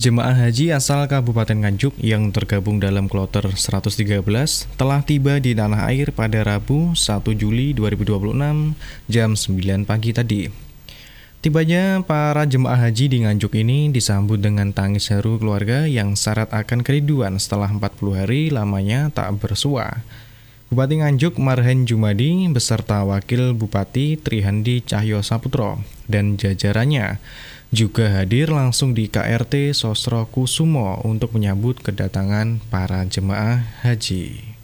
Jemaah haji asal Kabupaten Nganjuk yang tergabung dalam kloter 113 telah tiba di tanah air pada Rabu 1 Juli 2026 jam 9 pagi tadi. Tibanya para jemaah haji di Nganjuk ini disambut dengan tangis haru keluarga yang syarat akan kerinduan setelah 40 hari lamanya tak bersua. Bupati Nganjuk Marhen Jumadi beserta Wakil Bupati Trihandi Cahyo Saputro dan jajarannya juga hadir langsung di KRT Sosro Kusumo untuk menyambut kedatangan para jemaah haji.